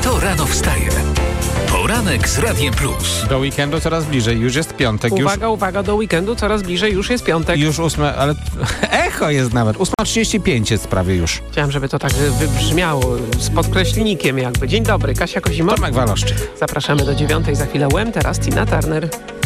Kto rano wstaje? Poranek z Radiem Plus. Do weekendu coraz bliżej, już jest piątek. Uwaga, do weekendu coraz bliżej, już jest piątek. Już 8, ale echo jest nawet. 8:35 jest prawie już. Chciałem, żeby to tak wybrzmiało z podkreślnikiem jakby. Dzień dobry, Kasia Kozimow. Tomek Waloszczyk. Zapraszamy do 9:00, za chwilę Łem, teraz Tina Turner.